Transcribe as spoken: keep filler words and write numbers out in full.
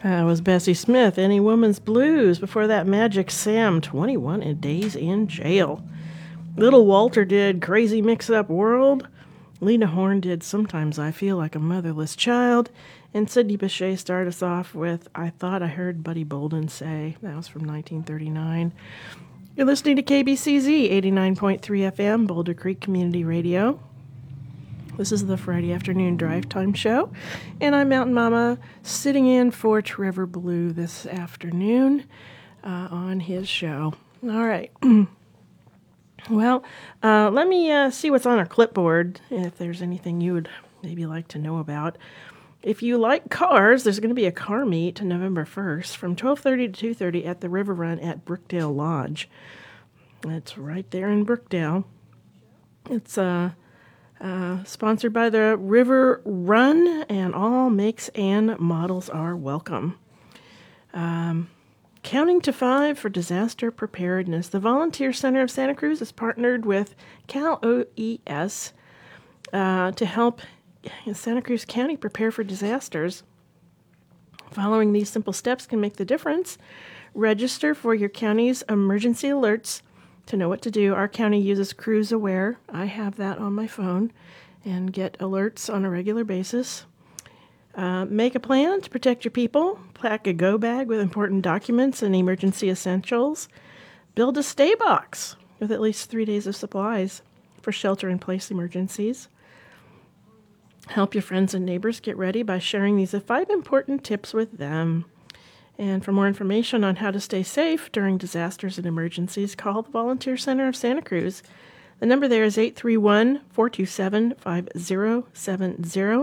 That was Bessie Smith, Any Woman's Blues. Before that, Magic Sam, twenty-one Days in Jail. Little Walter did Crazy Mix-Up World. Lena Horne did Sometimes I Feel Like a Motherless Child. And Sidney Bechet started us off with I Thought I Heard Buddy Bolden Say. That was from nineteen thirty-nine. You're listening to K B C Z, eighty-nine point three F M, Boulder Creek Community Radio. This is the Friday afternoon drive time show, and I'm Mountain Mama sitting in for Trevor Blue this afternoon uh, on his show. All right. Well, uh, let me uh, see what's on our clipboard, if there's anything you would maybe like to know about. If you like cars, there's going to be a car meet November first from twelve thirty to two thirty at the River Run at Brookdale Lodge. It's right there in Brookdale. It's uh, uh, sponsored by the River Run, and all makes and models are welcome. Um, Counting to Five for Disaster Preparedness. The Volunteer Center of Santa Cruz has partnered with Cal O E S uh, to help Santa Cruz County prepare for disasters. Following these simple steps can make the difference. Register for your county's emergency alerts to know what to do. Our county uses Cruise Aware. I have that on my phone and get alerts on a regular basis. Uh, make a plan to protect your people. Pack a go bag with important documents and emergency essentials. Build a stay box with at least three days of supplies for shelter-in-place emergencies. Help your friends and neighbors get ready by sharing these five important tips with them. And for more information on how to stay safe during disasters and emergencies, call the Volunteer Center of Santa Cruz. The number there is eight three one, four two seven, five zero seven zero.